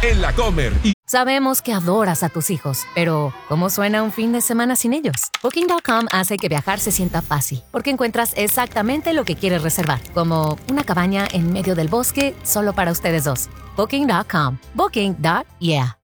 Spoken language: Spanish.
en La Comer. Sabemos que adoras a tus hijos, pero ¿cómo suena un fin de semana sin ellos? Booking.com hace que viajar se sienta fácil, porque encuentras exactamente lo que quieres reservar, como una cabaña en medio del bosque solo para ustedes dos. Booking.com. Booking.yeah.